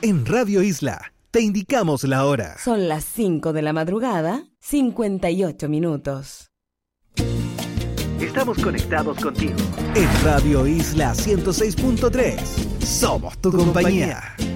En Radio Isla te indicamos la hora. Son las 5 de la madrugada, 58 minutos. Estamos conectados contigo. En Radio Isla 106.3. Somos tu compañía.